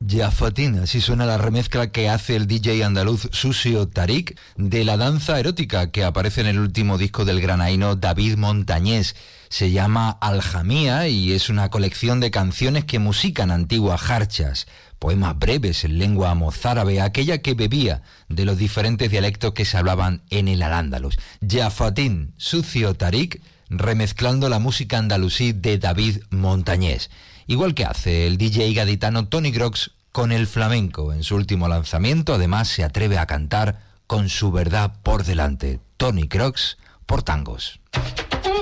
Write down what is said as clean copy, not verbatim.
Yafatín, así suena la remezcla que hace el DJ andaluz Sucio Tariq de la danza erótica que aparece en el último disco del granaíno David Montañés. Se llama Aljamía y es una colección de canciones que musican antiguas jarchas, poemas breves en lengua mozárabe, aquella que bebía de los diferentes dialectos que se hablaban en el Al-Ándalus. Yafatín, Sucio Tariq, remezclando la música andalusí de David Montañés. Igual que hace el DJ gaditano Tony Crocs con el flamenco. En su último lanzamiento, además, se atreve a cantar con su verdad por delante. Tony Crocs por tangos.